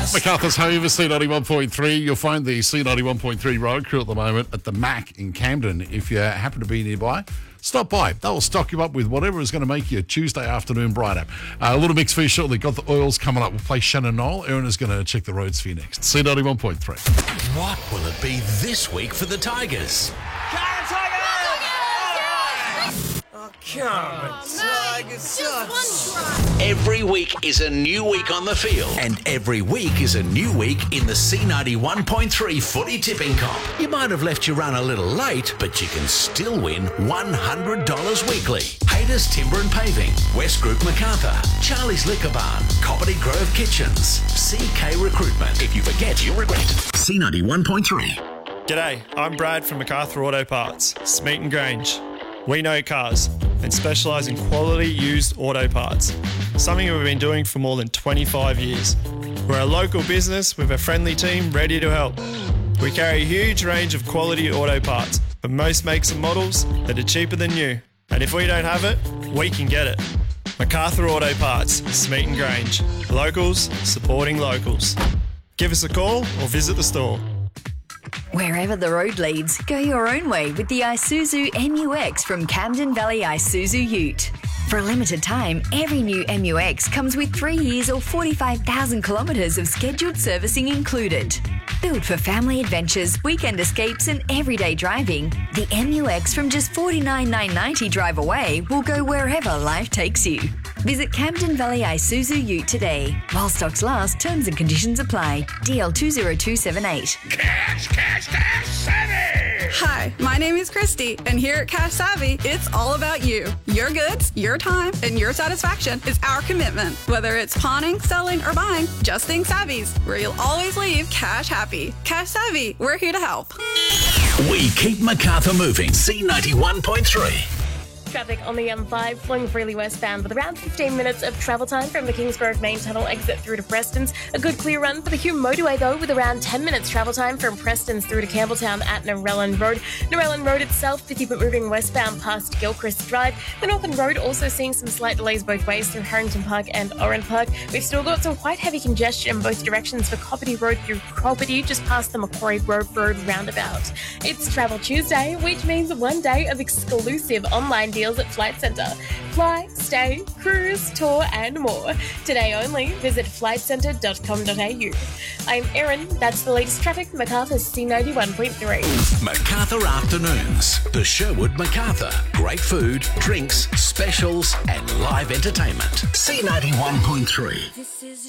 Macarthur's home is C91.3. You'll find the C91.3 road crew at the moment at the Mac in Camden. If you happen to be nearby, stop by. They'll stock you up with whatever is going to make your Tuesday afternoon brighter. A little mix for you shortly. Got the oils coming up. We'll play Shannon Knoll. Erin is going to check the roads for you next. C91.3. What will it be this week for the Tigers? Come on, Tigers. Every week is a new week on the field, and every week is a new week in the C91.3 footy tipping comp. You might have left your run a little late, but you can still win $100 weekly. Hayter's Timber and Paving, West Group Macarthur, Charlie's Liquor Barn, Coppity Grove Kitchens, CK Recruitment. If you forget, you'll regret. C91.3. G'day, I'm Brad from Macarthur Auto Parts, Smeaton Grange. We know cars and specialise in quality used auto parts, something we've been doing for more than 25 years. We're a local business with a friendly team ready to help. We carry a huge range of quality auto parts for most makes and models that are cheaper than new. And if we don't have it, we can get it. Macarthur Auto Parts, Smeaton Grange. Locals supporting locals. Give us a call or visit the store. Wherever the road leads, go your own way with the Isuzu MU-X from Camden Valley Isuzu Ute. For a limited time, every new MU-X comes with 3 years or 45,000 kilometres of scheduled servicing included. Built for family adventures, weekend escapes and everyday driving, the MU-X from just $49,990 drive away will go wherever life takes you. Visit Camden Valley Isuzu Ute today. While stocks last, terms and conditions apply. DL 20278. Cash Savvy! Hi, my name is Christy, and here at Cash Savvy, it's all about you. Your goods, your time, and your satisfaction is our commitment. Whether it's pawning, selling, or buying, just think Savvy's, where you'll always leave cash happy. Cash Savvy, we're here to help. We keep Macarthur moving. C91.3. Traffic on the M5 flowing freely westbound with around 15 minutes of travel time from the Kingsgrove main tunnel exit through to Preston's. A good clear run for the Hume motorway though, with around 10 minutes travel time from Preston's through to Campbelltown at Narellan Road. Narellan Road itself 50 but moving westbound past Gilchrist Drive. The Northern Road also seeing some slight delays both ways through Harrington Park and Oran Park. We've still got some quite heavy congestion in both directions for Coppity Road through Coppity just past the Macquarie Grove Road roundabout. It's Travel Tuesday, which means one day of exclusive online deals at Flight Centre. Fly, stay, cruise, tour and more. Today only, visit flightcentre.com.au. I'm Erin, that's the latest traffic, Macarthur's C91.3. Macarthur Afternoons. The Sherwood Macarthur. Great food, drinks, specials and live entertainment. C91.3.